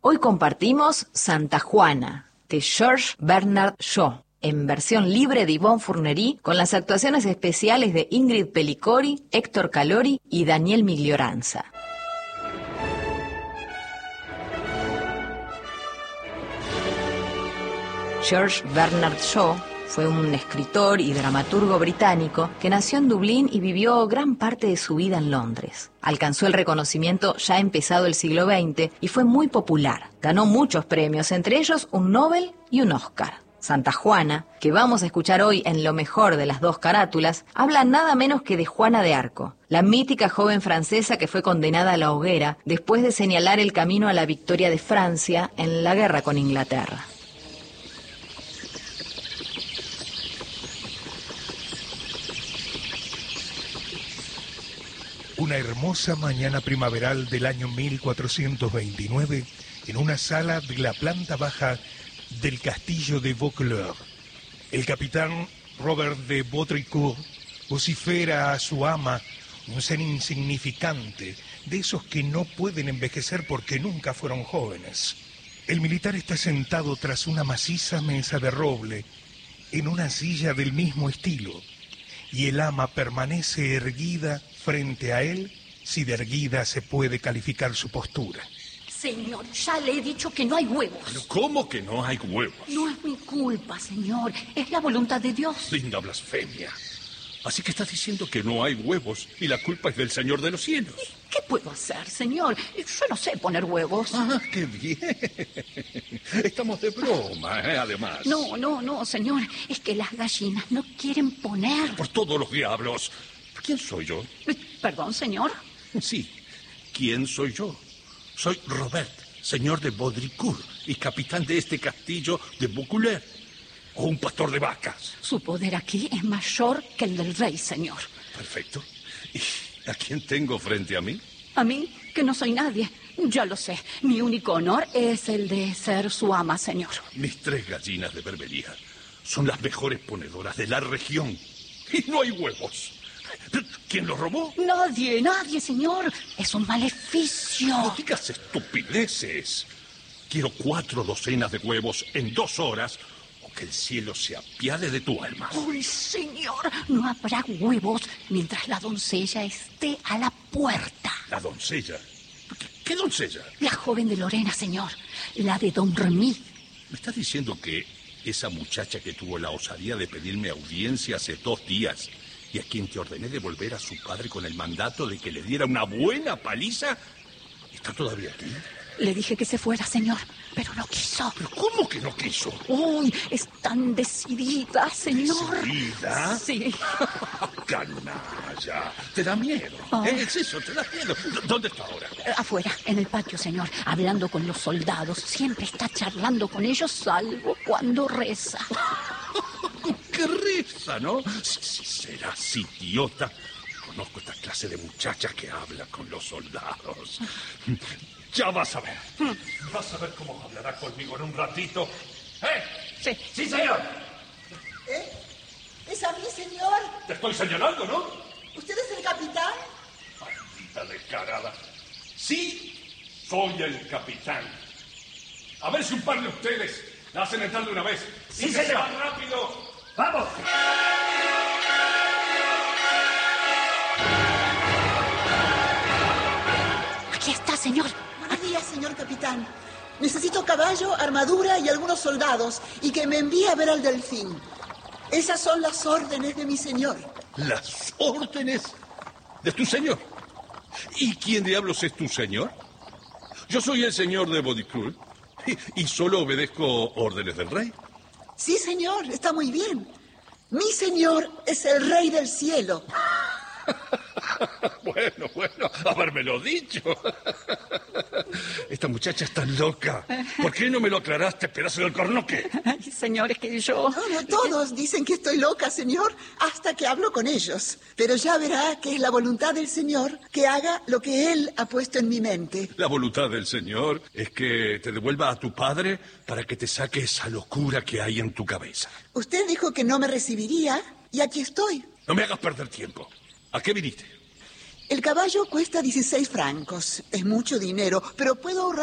Hoy compartimos Santa Juana, de Georges Bernard Shaw, en versión libre de Yvonne Fournery, con las actuaciones especiales de Ingrid Pellicori, Héctor Calori y Daniel Miglioranza. Georges Bernard Shaw fue un escritor y dramaturgo británico que nació en Dublín y vivió gran parte de su vida en Londres. Alcanzó el reconocimiento ya empezado el siglo XX y fue muy popular. Ganó muchos premios, entre ellos un Nobel y un Oscar. Santa Juana, que vamos a escuchar hoy en lo mejor de las dos carátulas, habla nada menos que de Juana de Arco, la mítica joven francesa que fue condenada a la hoguera después de señalar el camino a la victoria de Francia en la guerra con Inglaterra. Una hermosa mañana primaveral del año 1429, en una sala de la planta baja del castillo de Vaucouleurs, el capitán Robert de Baudricourt vocifera a su ama, un ser insignificante, de esos que no pueden envejecer porque nunca fueron jóvenes. El militar está sentado tras una maciza mesa de roble, en una silla del mismo estilo, y el ama permanece erguida frente a él, si de erguida se puede calificar su postura. Señor, ya le he dicho que no hay huevos. ¿Pero cómo que no hay huevos? No es mi culpa, señor. Es la voluntad de Dios. Linda blasfemia. Así que estás diciendo que no hay huevos y la culpa es del Señor de los cielos. ¿Qué puedo hacer, señor? Yo no sé poner huevos. Ah, qué bien. Estamos de broma, además. No, señor. Es que las gallinas no quieren poner. Por todos los diablos. ¿Quién soy yo? Perdón, señor. Sí, ¿quién soy yo? Soy Robert, señor de Baudricourt y capitán de este castillo de Vaucouleurs. O un pastor de vacas. Su poder aquí es mayor que el del rey, señor. Perfecto. ¿Y a quién tengo frente a mí? A mí, que no soy nadie. Ya lo sé. Mi único honor es el de ser su ama, señor. Mis 3 gallinas de berbería son las mejores ponedoras de la región. Y no hay huevos. ¿Quién los robó? Nadie, señor. Es un maleficio. No digas estupideces. Quiero 4 docenas de huevos en 2 horas, o que el cielo se apiade de tu alma. ¡Uy, señor! No habrá huevos mientras la doncella esté a la puerta. ¿La doncella? ¿Qué doncella? La joven de Lorena, señor. La de Don Remy. ¿Me estás diciendo que esa muchacha que tuvo la osadía de pedirme audiencia hace 2 días y a quien te ordené devolver a su padre con el mandato de que le diera una buena paliza, está todavía aquí? Le dije que se fuera, señor, pero no quiso. ¿Pero cómo que no quiso? Uy, es tan decidida, señor. ¿Decidida? Sí. Canalla. ¿Te da miedo? Oh. ¿Es eso? ¿Te da miedo? ¿Dónde está ahora? Afuera, en el patio, señor, hablando con los soldados. Siempre está charlando con ellos, salvo cuando reza. ¡Qué risa!, ¿no? Si serás idiota. Conozco esta clase de muchachas que habla con los soldados. Ya vas a ver. Vas a ver cómo hablará conmigo en un ratito. Sí. ¡Sí, señor! ¿Es a mí, señor? Te estoy señalando, ¿no? ¿Usted es el capitán? Maldita descarada. Sí, soy el capitán. A ver si un par de ustedes la hacen entrar de una vez. ¡Sí, señor! ¡Más rápido! ¡Vamos! Aquí está, señor. Buenos días, señor capitán. Necesito caballo, armadura y algunos soldados, y que me envíe a ver al delfín. Esas son las órdenes de mi señor. ¿Las órdenes de tu señor? ¿Y quién diablos es tu señor? Yo soy el señor de Baudricourt y solo obedezco órdenes del rey. Sí, señor, está muy bien. Mi señor es el rey del cielo. Bueno, habérmelo dicho. Esta muchacha está loca. ¿Por qué no me lo aclaraste, pedazo del cornoque? Ay, señor, es que yo... No, todos dicen que estoy loca, señor, hasta que hablo con ellos. Pero ya verá que es la voluntad del señor que haga lo que él ha puesto en mi mente. La voluntad del señor es que te devuelva a tu padre para que te saque esa locura que hay en tu cabeza. Usted dijo que no me recibiría y aquí estoy. No me hagas perder tiempo. ¿A qué viniste? El caballo cuesta 16 francos. Es mucho dinero, pero puedo ahorrar